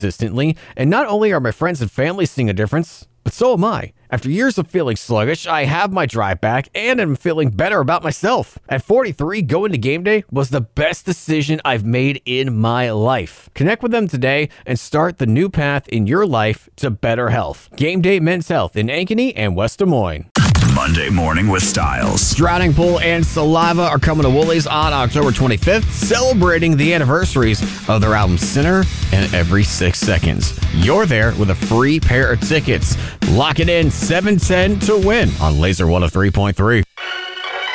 consistently, and not only are my friends and family seeing a difference, but so am I. After years of feeling sluggish, I have my drive back and am feeling better about myself. At 43, going to game day was the best decision I've made in my life. Connect with them today and start the new path in your life to better health. Game Day Men's Health in Ankeny and West Des Moines. Monday Morning with Styles. Drowning Pool and Saliva are coming to Woolies on October 25th, celebrating the anniversaries of their album Sinner and Every 6 Seconds. You're there with a free pair of tickets. Lock it in, 710 to win on Laser 103.3.